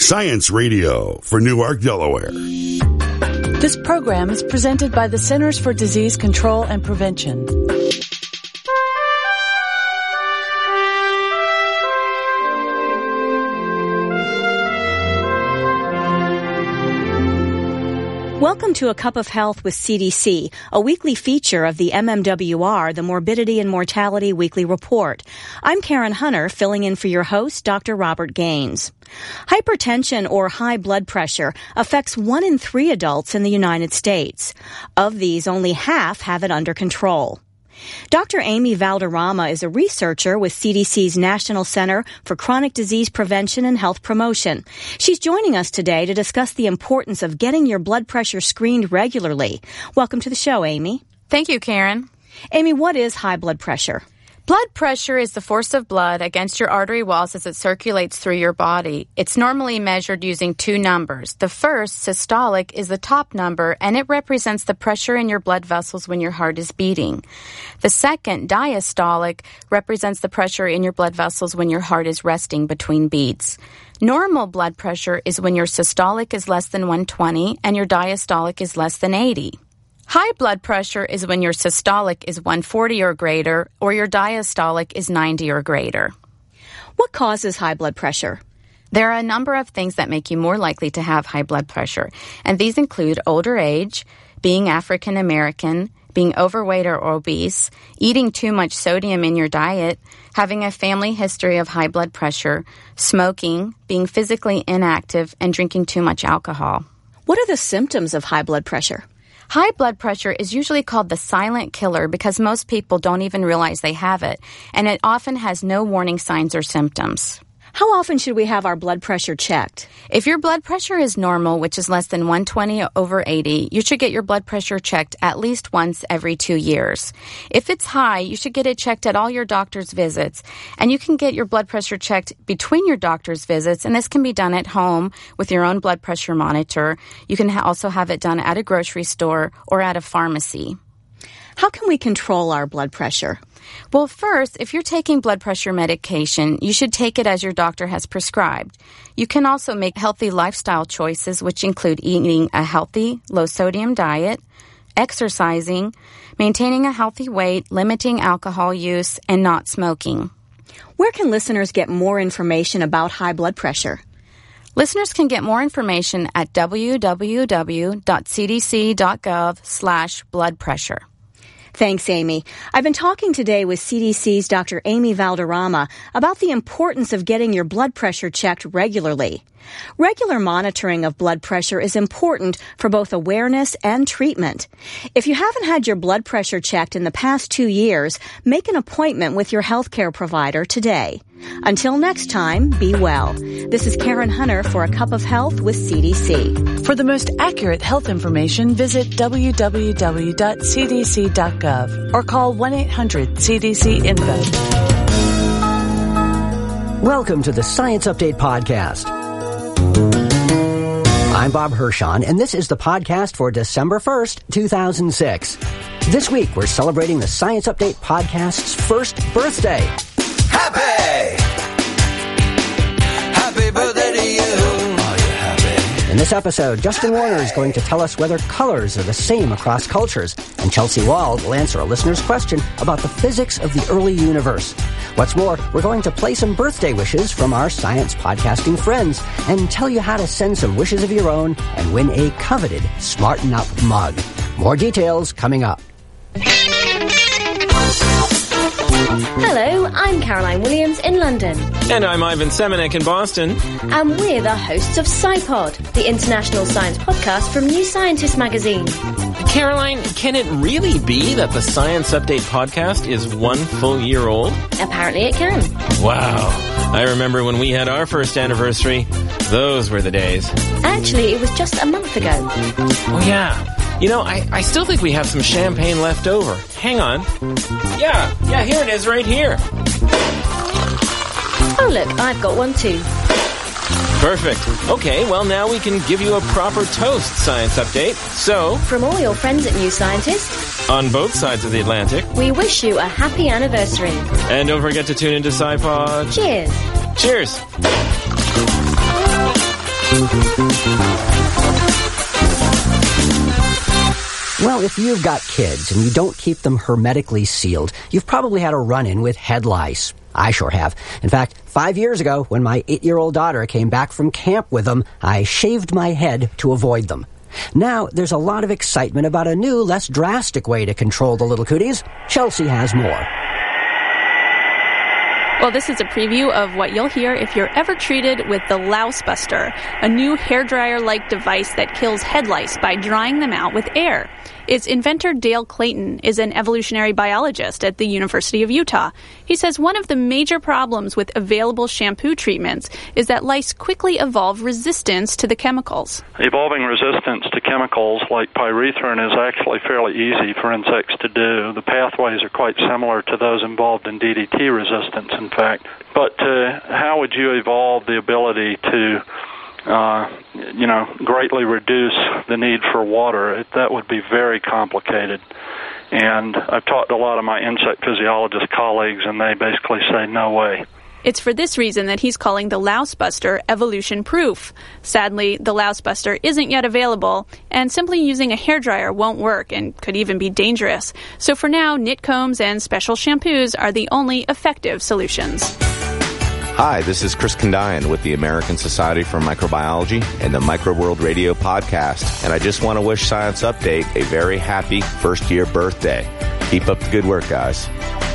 Science Radio for Newark, Delaware. This program is presented by the Centers for Disease Control and Prevention. Welcome to A Cup of Health with CDC, a weekly feature of the MMWR, the Morbidity and Mortality Weekly Report. I'm Karen Hunter, filling in for your host, Dr. Robert Gaines. Hypertension or high blood pressure affects 1 in 3 adults in the United States. Of these, only half have it under control. Dr. Amy Valderrama is a researcher with CDC's National Center for Chronic Disease Prevention and Health Promotion. She's joining us today to discuss the importance of getting your blood pressure screened regularly. Welcome to the show, Amy. Thank you, Karen. Amy, what is high blood pressure? Blood pressure is the force of blood against your artery walls as it circulates through your body. It's normally measured using 2 numbers. The first, systolic, is the top number, and it represents the pressure in your blood vessels when your heart is beating. The second, diastolic, represents the pressure in your blood vessels when your heart is resting between beats. Normal blood pressure is when your systolic is less than 120 and your diastolic is less than 80. High blood pressure is when your systolic is 140 or greater, or your diastolic is 90 or greater. What causes high blood pressure? There are a number of things that make you more likely to have high blood pressure, and these include older age, being African American, being overweight or obese, eating too much sodium in your diet, having a family history of high blood pressure, smoking, being physically inactive, and drinking too much alcohol. What are the symptoms of high blood pressure? High blood pressure is usually called the silent killer because most people don't even realize they have it, and it often has no warning signs or symptoms. How often should we have our blood pressure checked? If your blood pressure is normal, which is less than 120 over 80, you should get your blood pressure checked at least once every 2 years. If it's high, you should get it checked at all your doctor's visits. And you can get your blood pressure checked between your doctor's visits, and this can be done at home with your own blood pressure monitor. You can also have it done at a grocery store or at a pharmacy. How can we control our blood pressure? Well, first, if you're taking blood pressure medication, you should take it as your doctor has prescribed. You can also make healthy lifestyle choices, which include eating a healthy, low-sodium diet, exercising, maintaining a healthy weight, limiting alcohol use, and not smoking. Where can listeners get more information about high blood pressure? Listeners can get more information at www.cdc.gov/blood pressure. Thanks, Amy. I've been talking today with CDC's Dr. Amy Valderrama about the importance of getting your blood pressure checked regularly. Regular monitoring of blood pressure is important for both awareness and treatment. If you haven't had your blood pressure checked in the past 2 years, make an appointment with your healthcare provider today. Until next time, be well. This is Karen Hunter for A Cup of Health with CDC. For the most accurate health information, visit www.cdc.gov or call 1-800-CDC-INFO. Welcome to the Science Update Podcast. I'm Bob Hirschon, and this is the podcast for December 1st, 2006. This week, we're celebrating the Science Update Podcast's first birthday. Happy birthday to you. Are you happy? In this episode, Justin Warner is going to tell us whether colors are the same across cultures, and Chelsea Wald will answer a listener's question about the physics of the early universe. What's more, we're going to play some birthday wishes from our science podcasting friends and tell you how to send some wishes of your own and win a coveted Smarten Up mug. More details coming up. Hello, I'm Caroline Williams in London. And I'm Ivan Semenek in Boston. And we're the hosts of SciPod, the international science podcast from New Scientist magazine. Caroline, can it really be that the Science Update podcast is 1 full year old? Apparently it can. Wow. I remember when we had our first anniversary. Those were the days. Actually, it was just a month ago. Oh, yeah. You know, I still think we have some champagne left over. Hang on. Yeah, here it is right here. Oh, look, I've got one too. Perfect. Okay, well, now we can give you a proper toast, Science Update. So, from all your friends at New Scientist, on both sides of the Atlantic, we wish you a happy anniversary. And don't forget to tune into SciPod. Cheers. Cheers. Well, if you've got kids and you don't keep them hermetically sealed, you've probably had a run-in with head lice. I sure have. In fact, 5 years ago, when my 8-year-old daughter came back from camp with them, I shaved my head to avoid them. Now, there's a lot of excitement about a new, less drastic way to control the little cooties. Chelsea has more. Well, this is a preview of what you'll hear if you're ever treated with the Louse Buster, a new hairdryer-like device that kills head lice by drying them out with air. Its inventor, Dale Clayton, is an evolutionary biologist at the University of Utah. He says one of the major problems with available shampoo treatments is that lice quickly evolve resistance to the chemicals. Evolving resistance to chemicals like pyrethrin is actually fairly easy for insects to do. The pathways are quite similar to those involved in DDT resistance, in fact. But how would you evolve the ability to greatly reduce the need for water? That would be very complicated. And I've talked to a lot of my insect physiologist colleagues, and they basically say, no way. It's for this reason that he's calling the Louse Buster evolution-proof. Sadly, the Louse Buster isn't yet available, and simply using a hairdryer won't work and could even be dangerous. So for now, knit combs and special shampoos are the only effective solutions. Hi, this is Chris Condayan with the American Society for Microbiology and the Microworld Radio podcast, and I just want to wish Science Update a very happy first-year birthday. Keep up the good work, guys.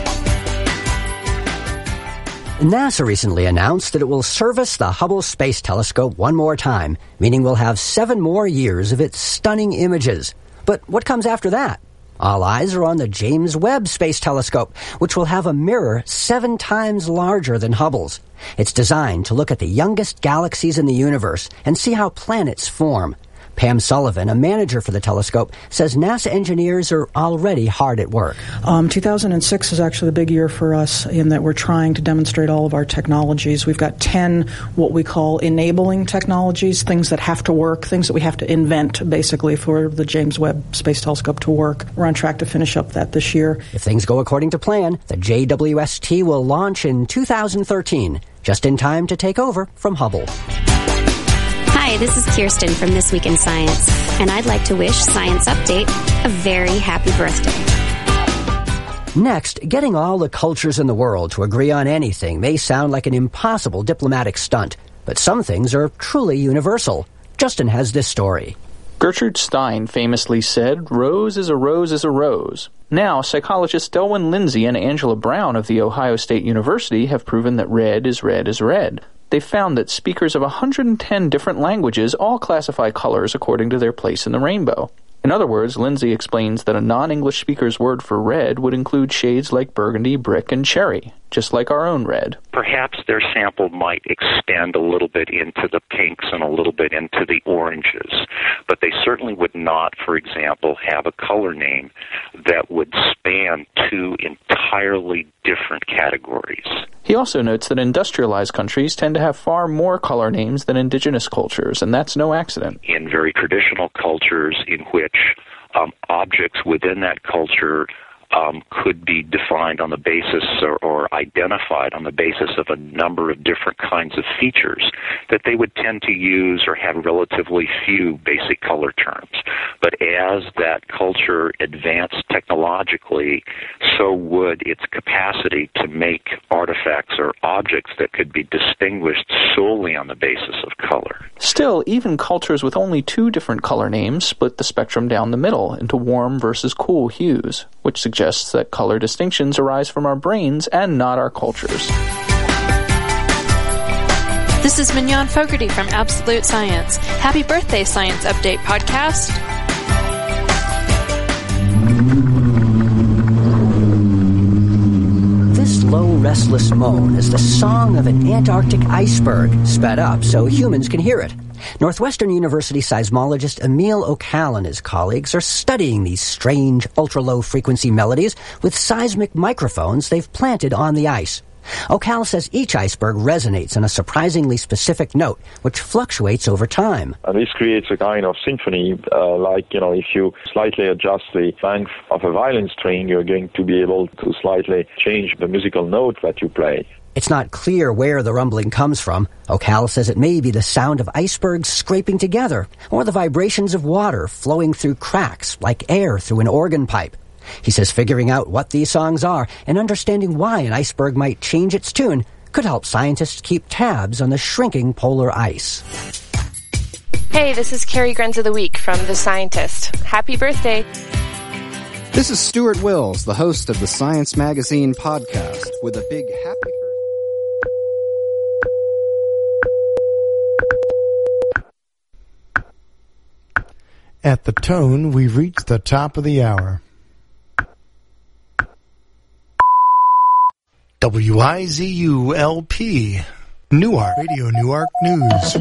NASA recently announced that it will service the Hubble Space Telescope one more time, meaning we'll have 7 more years of its stunning images. But what comes after that? All eyes are on the James Webb Space Telescope, which will have a mirror 7 times larger than Hubble's. It's designed to look at the youngest galaxies in the universe and see how planets form. Pam Sullivan, a manager for the telescope, says NASA engineers are already hard at work. 2006 is actually the big year for us in that we're trying to demonstrate all of our technologies. We've got 10 what we call enabling technologies, things that have to work, things that we have to invent, basically, for the James Webb Space Telescope to work. We're on track to finish up that this year. If things go according to plan, the JWST will launch in 2013, just in time to take over from Hubble. Hi, this is Kirsten from This Week in Science, and I'd like to wish Science Update a very happy birthday. Next, getting all the cultures in the world to agree on anything may sound like an impossible diplomatic stunt, but some things are truly universal. Justin has this story. Gertrude Stein famously said, "Rose is a rose is a rose." Now, psychologists Delwyn Lindsay and Angela Brown of The Ohio State University have proven that red is red is red. They've found that speakers of 110 different languages all classify colors according to their place in the rainbow. In other words, Lindsay explains that a non-English speaker's word for red would include shades like burgundy, brick, and cherry, just like our own red. Perhaps their sample might extend a little bit into the pinks and a little bit into the oranges, but they certainly would not, for example, have a color name that would span 2 entirely different categories. He also notes that industrialized countries tend to have far more color names than indigenous cultures, and that's no accident. In very traditional cultures in which objects within that culture could be defined on the basis or identified on the basis of a number of different kinds of features, that they would tend to use or have relatively few basic color terms. But as that culture advanced technologically, so would its capacity to make artifacts or objects that could be distinguished solely on the basis of color. Still, even cultures with only 2 different color names split the spectrum down the middle into warm versus cool hues, which suggests that color distinctions arise from our brains and not our cultures. This is Mignon Fogarty from Absolute Science. Happy birthday, Science Update podcast. This low, restless moan is the song of an Antarctic iceberg, sped up so humans can hear it. Northwestern University seismologist Emil Okal and his colleagues are studying these strange, ultra-low frequency melodies with seismic microphones they've planted on the ice. Okal says each iceberg resonates in a surprisingly specific note, which fluctuates over time. And this creates a kind of symphony, if you slightly adjust the length of a violin string, you're going to be able to slightly change the musical note that you play. It's not clear where the rumbling comes from. Ocala says it may be the sound of icebergs scraping together, or the vibrations of water flowing through cracks like air through an organ pipe. He says figuring out what these songs are and understanding why an iceberg might change its tune could help scientists keep tabs on the shrinking polar ice. Hey, this is Carrie Grenz of the Week from The Scientist. Happy birthday! This is Stuart Wills, the host of the Science Magazine podcast, with a big happy At the tone, we've reached the top of the hour. WIZU-LP, Newark, Radio Newark News.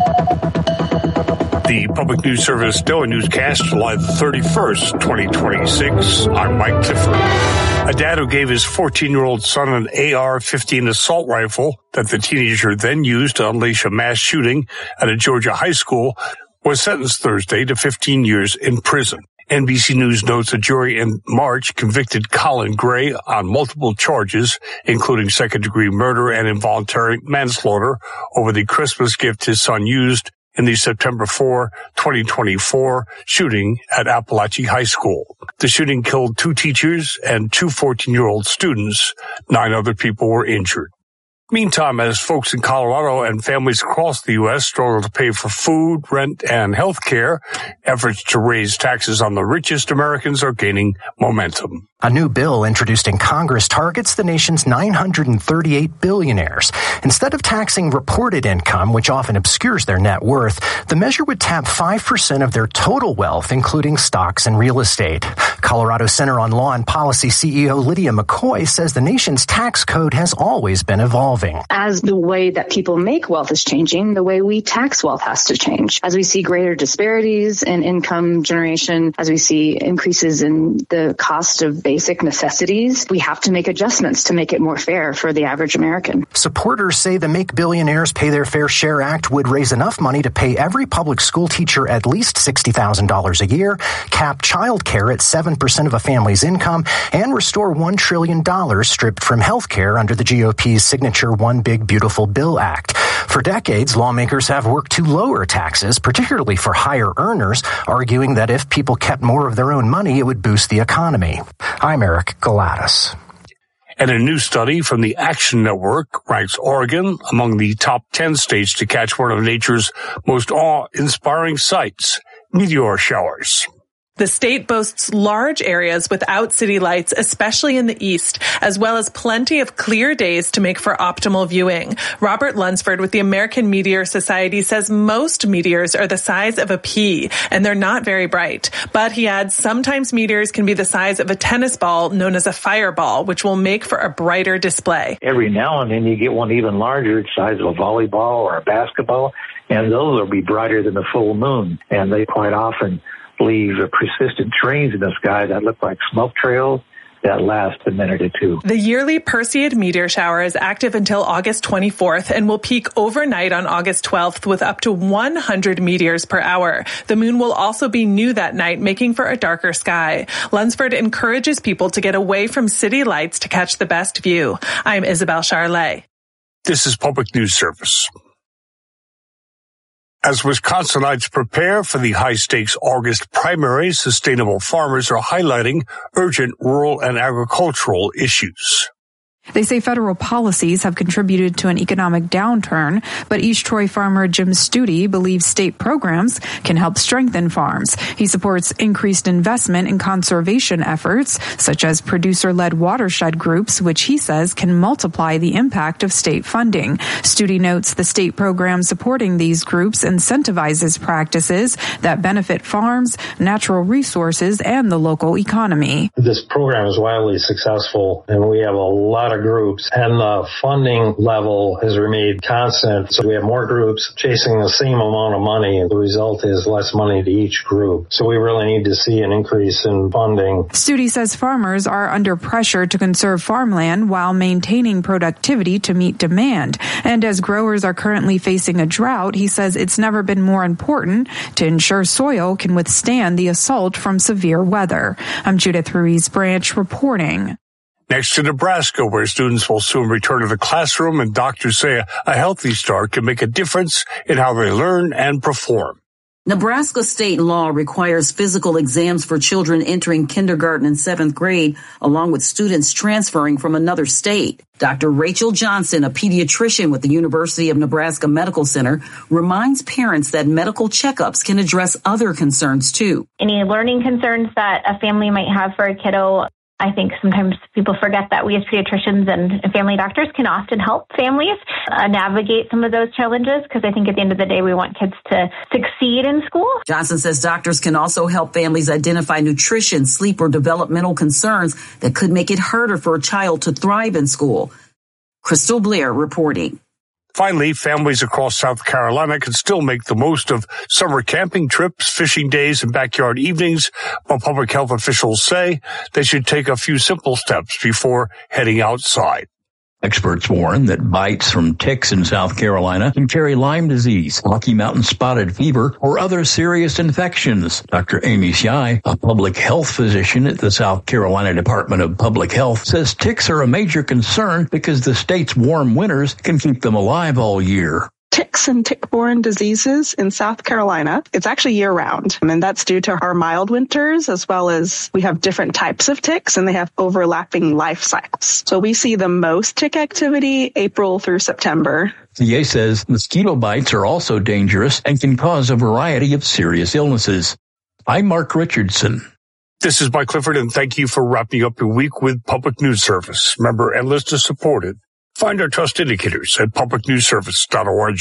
The Public News Service Daily Newscast, July 31st, 2026. I'm Mike Clifford. A dad who gave his 14-year-old son an AR-15 assault rifle that the teenager then used to unleash a mass shooting at a Georgia high school was sentenced Thursday to 15 years in prison. NBC News notes a jury in March convicted Colin Gray on multiple charges, including second-degree murder and involuntary manslaughter, over the Christmas gift his son used in the September 4, 2024 shooting at Appalachia High School. The shooting killed 2 teachers and 2 14-year-old students. 9 other people were injured. Meantime, as folks in Colorado and families across the U.S. struggle to pay for food, rent, and health care, efforts to raise taxes on the richest Americans are gaining momentum. A new bill introduced in Congress targets the nation's 938 billionaires. Instead of taxing reported income, which often obscures their net worth, the measure would tap 5% of their total wealth, including stocks and real estate. Colorado Center on Law and Policy CEO Lydia McCoy says the nation's tax code has always been evolving. As the way that people make wealth is changing, the way we tax wealth has to change. As we see greater disparities in income generation, as we see increases in the cost of basic necessities, we have to make adjustments to make it more fair for the average American. Supporters say the Make Billionaires Pay Their Fair Share Act would raise enough money to pay every public school teacher at least $60,000 a year, cap child care at 7% of a family's income, and restore $1 trillion stripped from health care under the GOP's signature One Big Beautiful Bill Act. For decades, lawmakers have worked to lower taxes, particularly for higher earners, arguing that if people kept more of their own money, it would boost the economy. I'm Eric Galatis. And a new study from the Action Network ranks Oregon among the top 10 states to catch one of nature's most awe-inspiring sights, meteor showers. The state boasts large areas without city lights, especially in the east, as well as plenty of clear days to make for optimal viewing. Robert Lunsford with the American Meteor Society says most meteors are the size of a pea, and they're not very bright. But he adds sometimes meteors can be the size of a tennis ball known as a fireball, which will make for a brighter display. Every now and then you get one even larger, the size of a volleyball or a basketball, and those will be brighter than the full moon, and they quite often leave persistent trains in the sky that look like smoke trails that last a minute or two. The yearly Perseid meteor shower is active until August 24th and will peak overnight on August 12th with up to 100 meteors per hour. The moon will also be new that night, making for a darker sky. Lunsford encourages people to get away from city lights to catch the best view. I'm Isabel Charlet. This is Public News Service. As Wisconsinites prepare for the high-stakes August primary, sustainable farmers are highlighting urgent rural and agricultural issues. They say federal policies have contributed to an economic downturn, but East Troy farmer Jim Studi believes state programs can help strengthen farms. He supports increased investment in conservation efforts, such as producer-led watershed groups, which he says can multiply the impact of state funding. Studi notes the state program supporting these groups incentivizes practices that benefit farms, natural resources, and the local economy. This program is wildly successful, and we have a lot of groups, and the funding level has remained constant. So we have more groups chasing the same amount of money. The result is less money to each group. So we really need to see an increase in funding. Studi says farmers are under pressure to conserve farmland while maintaining productivity to meet demand. And as growers are currently facing a drought, he says it's never been more important to ensure soil can withstand the assault from severe weather. I'm Judith Ruiz Branch reporting. Next to Nebraska, where students will soon return to the classroom, and doctors say a healthy start can make a difference in how they learn and perform. Nebraska state law requires physical exams for children entering kindergarten and 7th grade, along with students transferring from another state. Dr. Rachel Johnson, a pediatrician with the University of Nebraska Medical Center, reminds parents that medical checkups can address other concerns, too. Any learning concerns that a family might have for a kiddo, I think sometimes people forget that we as pediatricians and family doctors can often help families navigate some of those challenges, because I think at the end of the day, we want kids to succeed in school. Johnson says doctors can also help families identify nutrition, sleep, or developmental concerns that could make it harder for a child to thrive in school. Crystal Blair reporting. Finally, families across South Carolina can still make the most of summer camping trips, fishing days, and backyard evenings, but public health officials say they should take a few simple steps before heading outside. Experts warn that bites from ticks in South Carolina can carry Lyme disease, Rocky Mountain spotted fever, or other serious infections. Dr. Amy Shai, a public health physician at the South Carolina Department of Public Health, says ticks are a major concern because the state's warm winters can keep them alive all year. Ticks and tick-borne diseases in South Carolina, it's actually year-round. And that's due to our mild winters, as well as we have different types of ticks, and they have overlapping life cycles. So we see the most tick activity April through September. CA says mosquito bites are also dangerous and can cause a variety of serious illnesses. I'm Mark Richardson. This is Mike Clifford, and thank you for wrapping up your week with Public News Service. Member and listener supported. Find our trust indicators at publicnewsservice.org.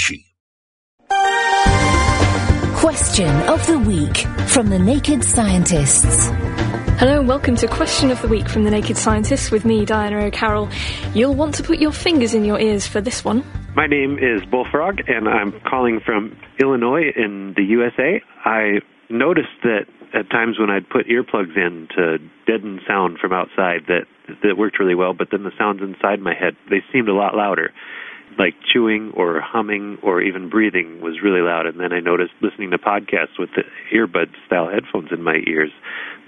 Question of the Week from the Naked Scientists. Hello and welcome to Question of the Week from the Naked Scientists with me, Diana O'Carroll. You'll want to put your fingers in your ears for this one. My name is Bullfrog, and I'm calling from Illinois in the USA. I noticed that at times when I'd put earplugs in to deaden sound from outside, that worked really well, but then the sounds inside my head, they seemed a lot louder. Like chewing or humming or even breathing was really loud. And then I noticed listening to podcasts with the earbud-style headphones in my ears